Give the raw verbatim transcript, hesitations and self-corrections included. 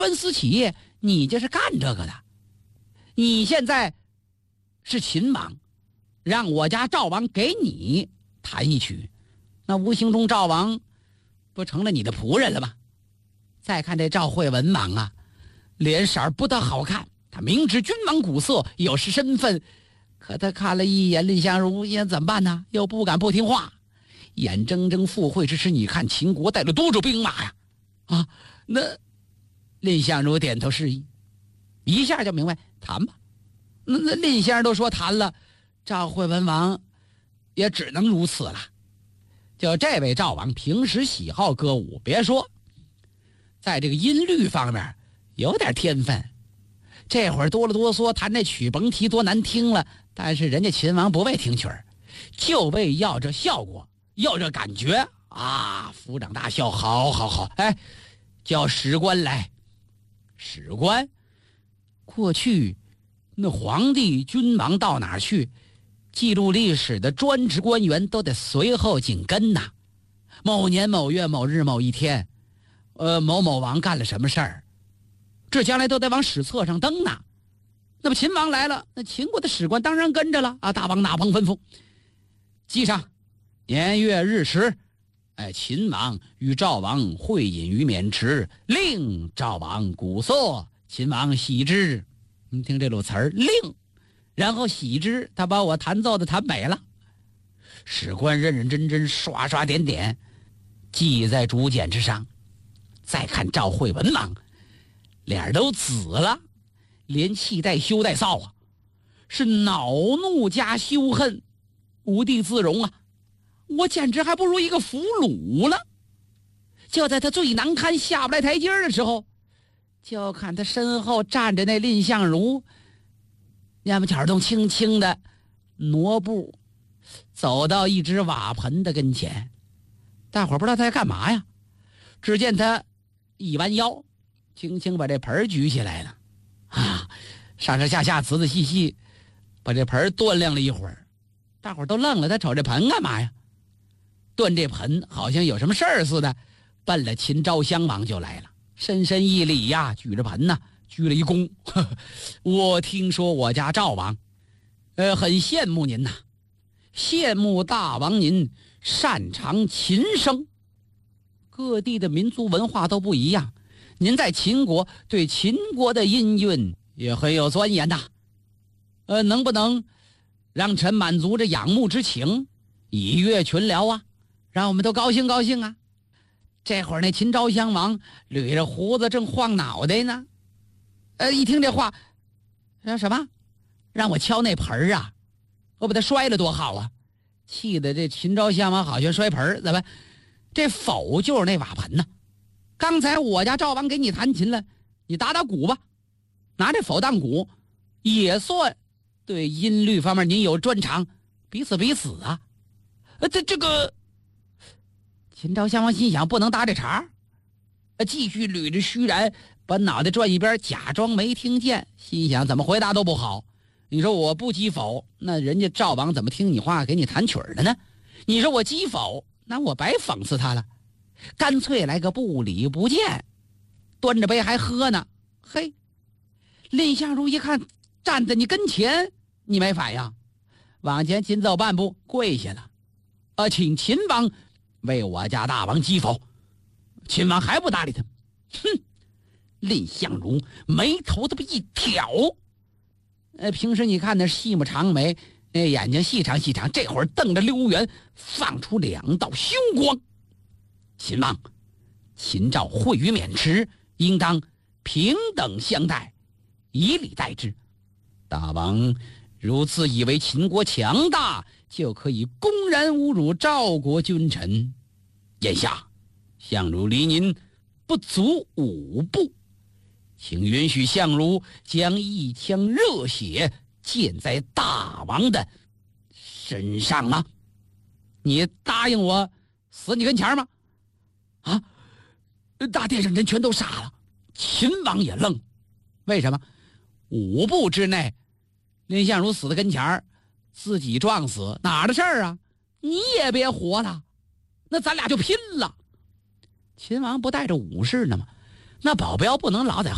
官司企业，你就是干这个的。你现在是秦王，让我家赵王给你弹一曲，那无形中赵王不成了你的仆人了吗？再看这赵惠文王啊，脸色不大好看，他明知君王古色，有失身份，可他看了一眼蔺相如，也怎么办呢？又不敢不听话，眼睁睁赴会之时，你看秦国带了多少兵马呀？啊，那蔺相如点头示意，一下就明白，谈吧。那那蔺先生都说谈了，赵惠文王也只能如此了。就这位赵王平时喜好歌舞，别说在这个音律方面有点天分，这会儿哆了哆嗦弹这曲，甭提多难听了，但是人家秦王不为听曲儿，就为要这效果，要这感觉啊！府长大笑，好好好，哎，叫史官来。史官，过去那皇帝君王到哪儿去，记录历史的专职官员都得随后紧跟呐。某年某月某日某一天，呃，某某王干了什么事儿，这将来都得往史册上登呢。那么秦王来了，那秦国的史官当然跟着了啊！大王哪王吩咐，记上年月日时，哎，秦王与赵王会饮于渑池，令赵王鼓瑟，秦王喜之。你听这路词儿，令，然后喜之，他把我弹奏的弹美了。史官认认真真刷刷点点记在竹简之上。再看赵惠文王，脸都紫了，连气带羞带臊啊，是恼怒加羞恨，无地自容啊！我简直还不如一个俘虏了。就在他最难堪下不来台阶的时候，就看他身后站着那蔺相如，蔫不巧动轻轻的挪步走到一只瓦盆的跟前。大伙儿不知道他在干嘛呀，只见他一弯腰，轻轻把这盆举起来了啊，上上下下仔仔细细把这盆端量了一会儿。大伙儿都愣了，他瞅这盆干嘛呀？端这盆好像有什么事儿似的，奔了秦昭襄王就来了，深深一礼呀，举着盆呐，鞠了一躬。呵呵，我听说我家赵王呃，很羡慕您呐，羡慕大王您擅长琴声。各地的民族文化都不一样，您在秦国对秦国的音韵也很有钻研呐。呃，能不能让臣满足这仰慕之情，以悦群僚啊，让我们都高兴高兴啊！这会儿那秦昭襄王捋着胡子正晃脑袋呢，呃，一听这话，说什么？让我敲那盆儿啊，我把它摔了多好啊！气得这秦昭襄王好像摔盆儿，怎么？这否就是那瓦盆呢？刚才我家赵王给你弹琴了，你打打鼓吧，拿这否当鼓，也算对音律方面您有专长，彼此彼此啊。呃，这这个秦昭襄王心想，不能搭这茬，呃，继续捋着须髯，把脑袋转一边，假装没听见，心想怎么回答都不好。你说我不击否，那人家赵王怎么听你话给你弹曲儿的呢？你说我击否，那我白讽刺他了，干脆来个不理不见，端着杯还喝呢。嘿，蔺相如一看站在你跟前，你没反应，往前紧走半步，跪下了，呃，请秦王为我家大王击否。秦王还不搭理他，哼！蔺相如眉头这么一挑，呃，平时你看那细目长眉，那眼睛细长细长，这会儿瞪着溜圆，放出两道凶光。秦王，秦赵会于渑池，应当平等相待，以礼待之。大王如自以为秦国强大，就可以公然侮辱赵国君臣。眼下相如离您不足五步，请允许相如将一腔热血溅在大王的身上吗？你答应我死你跟前吗？啊！大殿上人全都傻了，秦王也愣。为什么？五步之内，蔺相如死在跟前，自己撞死，哪儿的事儿啊？你也别活了，那咱俩就拼了。秦王不带着武士呢吗？那保镖不能老在